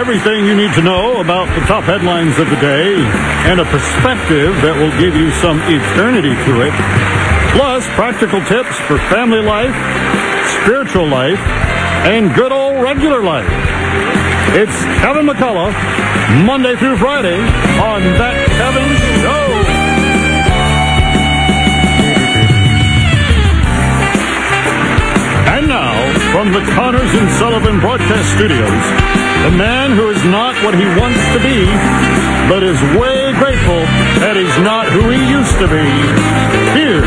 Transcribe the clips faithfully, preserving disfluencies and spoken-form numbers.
Everything you need to know about the top headlines of the day and a perspective that will give you some eternity to it. Plus, practical tips for family life, spiritual life, and good old regular life. It's Kevin McCullough, Monday through Friday on That Kevin Show. And now, from the Connors and Sullivan Broadcast Studios, the man who is not what he wants to be, but is way grateful that he's not who he used to be. Here's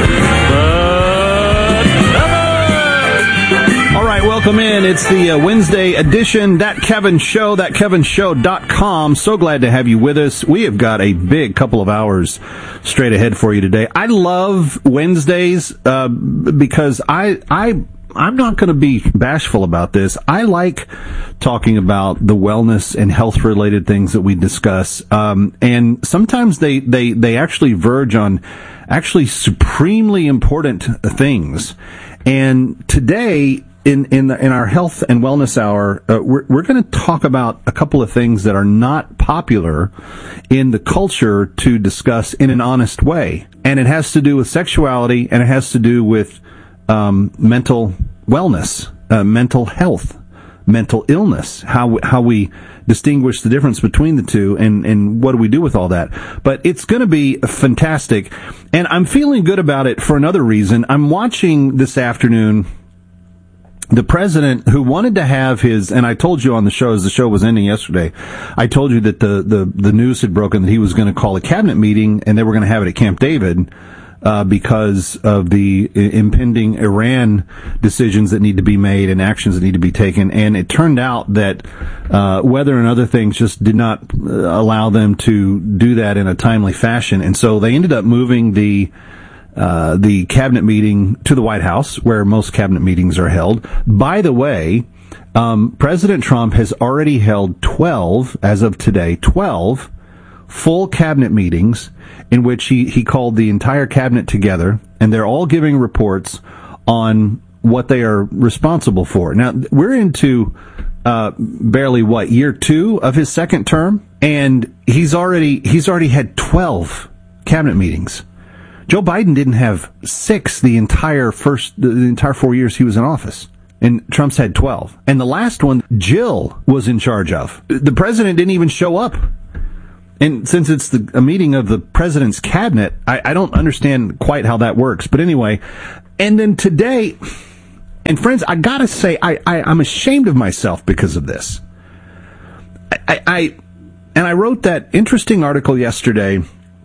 the Kevin! All right, welcome in. It's the uh, Wednesday edition, That Kevin Show, that kevin show dot com. So glad to have you with us. We have got a big couple of hours straight ahead for you today. I love Wednesdays uh, because I... I I'm not going to be bashful about this. I like talking about the wellness and health-related things that we discuss, um, and sometimes they, they, they actually verge on actually supremely important things. And today, in in, the, in our health and wellness hour, uh, we're, we're going to talk about a couple of things that are not popular in the culture to discuss in an honest way, and it has to do with sexuality, and it has to do with Um, mental wellness, uh, mental health, mental illness, how how we distinguish the difference between the two, and, and what do we do with all that. But it's going to be fantastic, and I'm feeling good about it for another reason. I'm watching this afternoon the president, who wanted to have his, and I told you on the show, as the show was ending yesterday, I told you that the, the, the news had broken that he was going to call a cabinet meeting, and they were going to have it at Camp David, Uh, because of the impending Iran decisions that need to be made and actions that need to be taken. And it turned out that uh, weather and other things just did not uh, allow them to do that in a timely fashion. And so they ended up moving the uh, the cabinet meeting to the White House, where most cabinet meetings are held. By the way, um, President Trump has already held twelve, as of today, twelve full cabinet meetings in which he, he called the entire cabinet together, and they're all giving reports on what they are responsible for. Now, we're into uh, barely, what, year two of his second term, and he's already he's already had twelve cabinet meetings. Joe Biden didn't have six the entire first the entire four years he was in office. And Trump's had twelve. And the last one, Jill was in charge of. The president didn't even show up. And since it's the, a meeting of the president's cabinet, I, I don't understand quite how that works. But anyway, and then today, and friends, I gotta say, I, I, I'm ashamed of myself because of this. I, I, I and I wrote that interesting article yesterday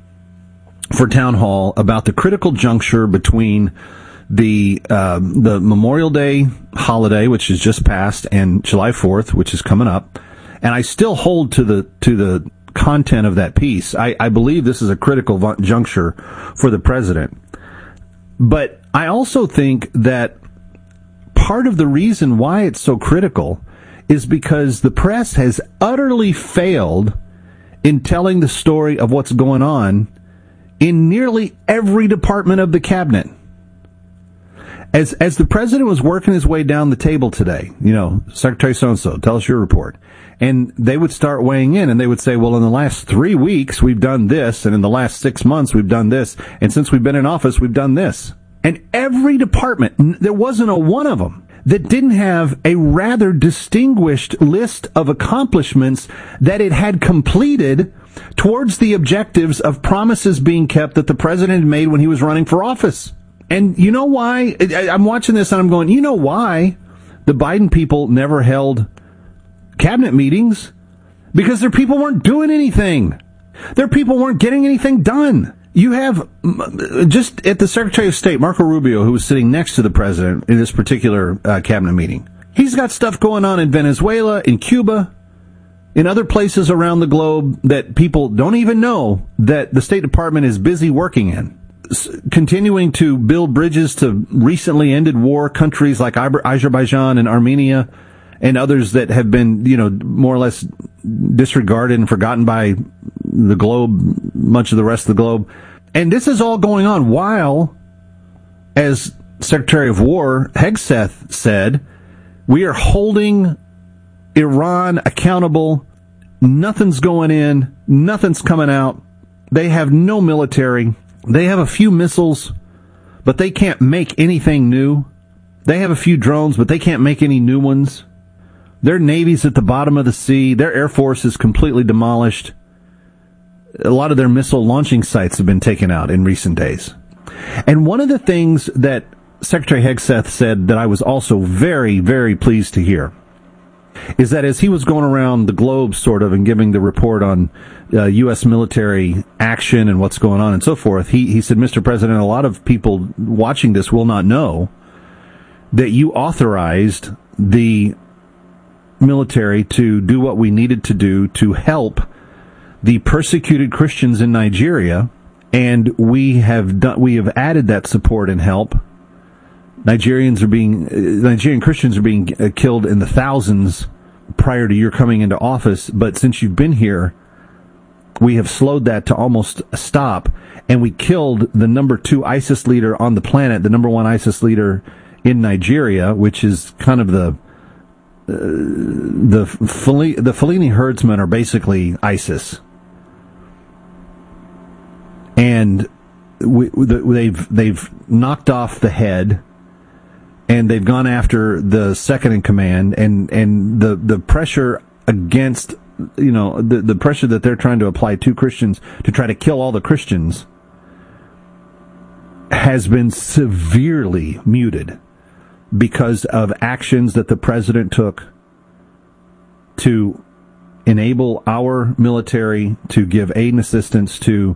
for Town Hall about the critical juncture between the uh, the Memorial Day holiday, which is just passed, and July fourth, which is coming up. And I still hold to the to the content of that piece. I, I believe this is a critical v- juncture for the president. But I also think that part of the reason why it's so critical is because the press has utterly failed in telling the story of what's going on in nearly every department of the cabinet. As as the president was working his way down the table today, you know, Secretary so-and-so, tell us your report. And they would start weighing in, and they would say, well, in the last three weeks, we've done this, and in the last six months, we've done this, and since we've been in office, we've done this. And every department, there wasn't a one of them that didn't have a rather distinguished list of accomplishments that it had completed towards the objectives of promises being kept that the president had made when he was running for office. And you know why? I'm watching this and I'm going, you know why the Biden people never held cabinet meetings? Because their people weren't doing anything. Their people weren't getting anything done. You have, just at the Secretary of State, Marco Rubio, who was sitting next to the president in this particular uh, cabinet meeting. He's got stuff going on in Venezuela, in Cuba, in other places around the globe that people don't even know that the State Department is busy working in. S- continuing to build bridges to recently ended war countries like Azerbaijan and Armenia, and others that have been, you know, more or less disregarded and forgotten by the globe, much of the rest of the globe. And this is all going on while, as Secretary of War Hegseth said, we are holding Iran accountable. Nothing's going in. Nothing's coming out. They have no military. They have a few missiles, but they can't make anything new. They have a few drones, but they can't make any new ones. Their navy's at the bottom of the sea. Their air force is completely demolished. A lot of their missile launching sites have been taken out in recent days. And one of the things that Secretary Hegseth said that I was also very, very pleased to hear is that as he was going around the globe sort of and giving the report on uh, U S military action and what's going on and so forth, he, he said, Mister President, a lot of people watching this will not know that you authorized the military to do what we needed to do to help the persecuted Christians in Nigeria, and we have done, we have added that support and help. Nigerians are being, uh, Nigerian Christians are being uh, killed in the thousands prior to your coming into office, but since you've been here, we have slowed that to almost a stop, and we killed the number two ISIS leader on the planet, the number one ISIS leader in Nigeria, which is kind of the uh, the Fulani, the Fulani herdsmen are basically ISIS, and we, they've they've knocked off the head, and they've gone after the second in command, and and the the pressure against, you know, the the pressure that they're trying to apply to Christians to try to kill all the Christians has been severely muted because of actions that the president took to enable our military to give aid and assistance to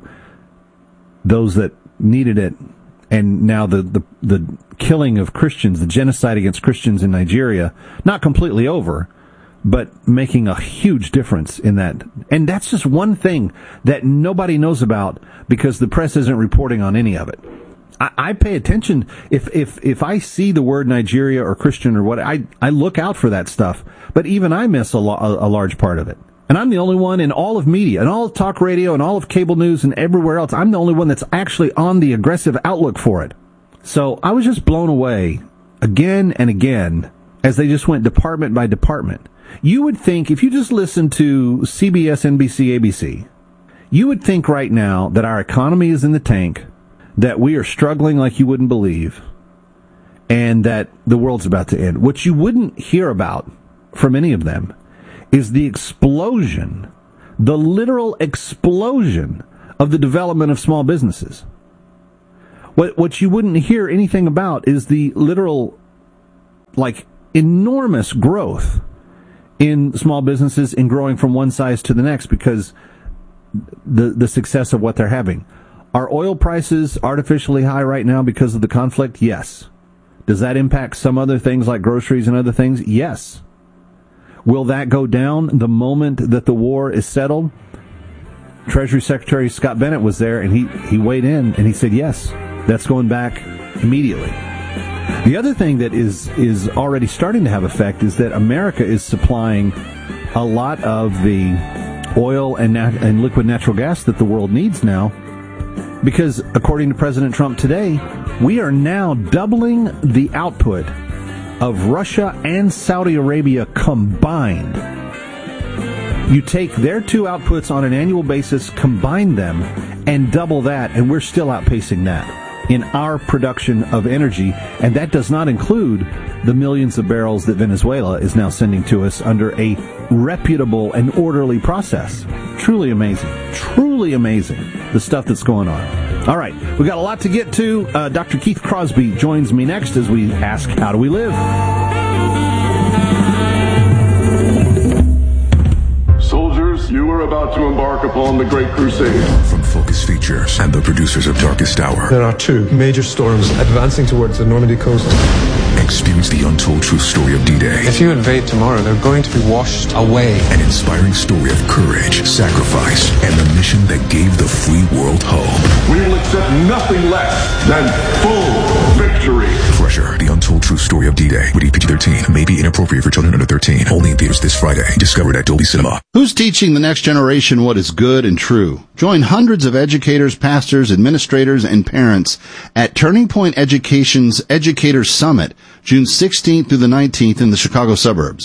those that needed it. And now the, the, the killing of Christians, the genocide against Christians in Nigeria, not completely over, but making a huge difference in that. And that's just one thing that nobody knows about because the press isn't reporting on any of it. I pay attention. If, if, if I see the word Nigeria or Christian or what, I, I look out for that stuff. But even I miss a, lo- a large part of it. And I'm the only one in all of media, and all of talk radio, and all of cable news, and everywhere else. I'm the only one that's actually on the aggressive outlook for it. So I was just blown away again and again as they just went department by department. You would think, if you just listened to C B S, N B C, A B C, you would think right now that our economy is in the tank, that we are struggling like you wouldn't believe, and that the world's about to end. What you wouldn't hear about from any of them is the explosion, the literal explosion of the development of small businesses. What what you wouldn't hear anything about is the literal, like, enormous growth in small businesses in growing from one size to the next because the the success of what they're having. Are oil prices artificially high right now because of the conflict? Yes. Does that impact some other things like groceries and other things? Yes. Will that go down the moment that the war is settled? Treasury Secretary Scott Bennett was there, and he, he weighed in, and he said, yes, that's going back immediately. The other thing that is, is already starting to have effect is that America is supplying a lot of the oil and, nat- and liquid natural gas that the world needs now. Because, according to President Trump today, we are now doubling the output of Russia and Saudi Arabia combined. You take their two outputs on an annual basis, combine them, and double that, and we're still outpacing that in our production of energy. And that does not include the millions of barrels that Venezuela is now sending to us under a reputable and orderly process. Truly amazing. Truly amazing, the stuff that's going on. All right, we got a lot to get to. Uh, Doctor Keith Crosby joins me next as we ask, how do we live? Soldiers, you are about to embark upon the Great Crusade. From Focus Features and the producers of Darkest Hour. There are two major storms advancing towards the Normandy coast. Experience the untold true story of D-Day. If you invade tomorrow, they're going to be washed away. An inspiring story of courage, sacrifice, and the mission that gave the free world hope. We will accept nothing less than full victory. Crusher, the untold true story of D-Day. Rated P G thirteen. May be inappropriate for children under thirteen. Only in theaters this Friday. Discovered at Dolby Cinema. Who's teaching the next generation what is good and true? Join hundreds of educators, pastors, administrators, and parents at Turning Point Education's Educators Summit, June sixteenth through the nineteenth in the Chicago suburbs.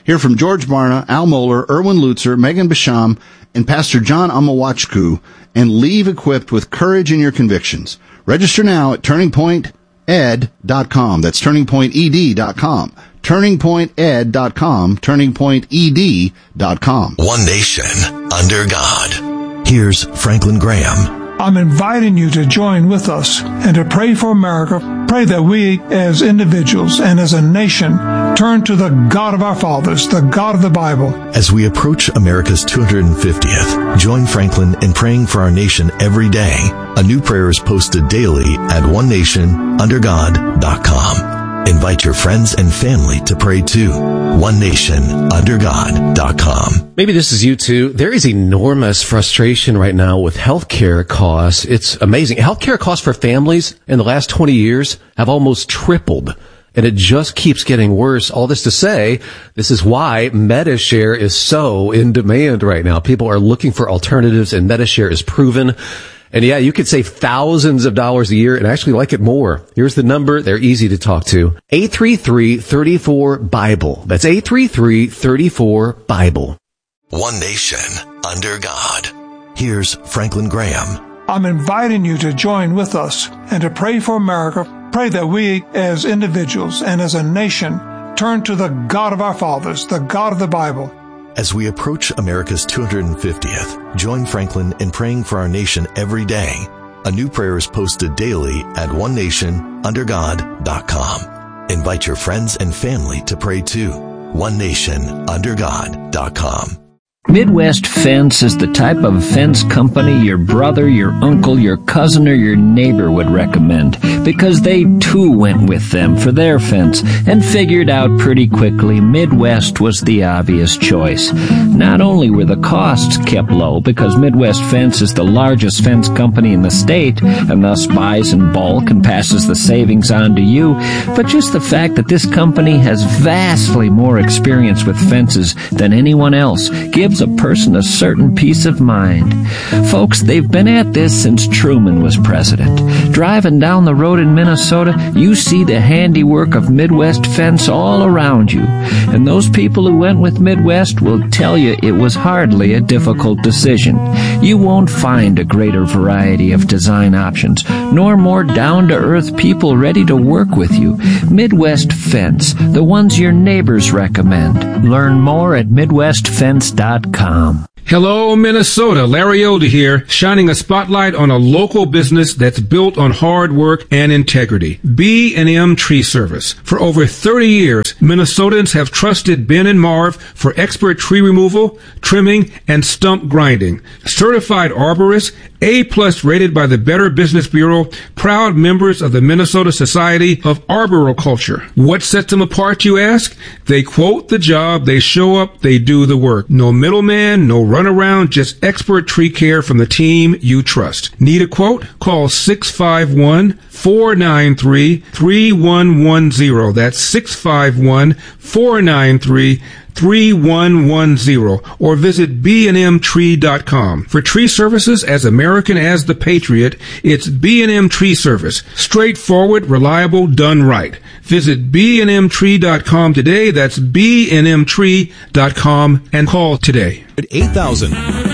Hear from George Barna, Al Mohler, Erwin Lutzer, Megan Basham, and Pastor John Amawachku, and leave equipped with courage in your convictions. Register now at turning point ed dot com. That's turning point e d dot com. turning point ed dot com. turning point e d dot com. One nation under God. Here's Franklin Graham. I'm inviting you to join with us and to pray for America. Pray that we as individuals and as a nation turn to the God of our fathers, the God of the Bible. As we approach America's two hundred fiftieth, join Franklin in praying for our nation every day. A new prayer is posted daily at one nation under god dot com. Invite your friends and family to pray too. one nation under god dot com. Maybe this is you too. There is enormous frustration right now with healthcare costs. It's amazing. Healthcare costs for families in the last twenty years have almost tripled. And it just keeps getting worse. All this to say, this is why Medi-Share is so in demand right now. People are looking for alternatives, and Medi-Share is proven. And yeah, you could save thousands of dollars a year and actually like it more. Here's the number. They're easy to talk to. eight three three, three four, Bible. That's eight three three, three four, Bible. One nation under God. Here's Franklin Graham. I'm inviting you to join with us and to pray for America. Pray that we as individuals and as a nation turn to the God of our fathers, the God of the Bible. As we approach America's two hundred fiftieth, join Franklin in praying for our nation every day. A new prayer is posted daily at one nation under god dot com. Invite your friends and family to pray too. one nation under god dot com. Midwest Fence is the type of fence company your brother, your uncle, your cousin, or your neighbor would recommend, because they too went with them for their fence and figured out pretty quickly Midwest was the obvious choice. Not only were the costs kept low, because Midwest Fence is the largest fence company in the state and thus buys in bulk and passes the savings on to you, but just the fact that this company has vastly more experience with fences than anyone else gives a person a certain peace of mind. Folks, they've been at this since Truman was president. Driving down the road in Minnesota, you see the handiwork of Midwest Fence all around you. And those people who went with Midwest will tell you it was hardly a difficult decision. You won't find a greater variety of design options, nor more down-to-earth people ready to work with you. Midwest Fence, the ones your neighbors recommend. Learn more at midwest fence dot com. Hello, Minnesota. Larry Elder here, shining a spotlight on a local business that's built on hard work and integrity. B and M Tree Service. For over thirty years, Minnesotans have trusted Ben and Marv for expert tree removal, trimming, and stump grinding. Certified arborists, A-plus rated by the Better Business Bureau, proud members of the Minnesota Society of Arboriculture. What sets them apart, you ask? They quote the job, they show up, they do the work. No middleman, no runaround, just expert tree care from the team you trust. Need a quote? Call six five one, four nine three, three one one zero. That's six five one, four nine three, three one one zero, or visit b and m tree dot com. For tree services as American as the Patriot, it's B and M Tree Service. Straightforward, reliable, done right. Visit b and m tree dot com today. That's b and m tree dot com, and call today. eight thousand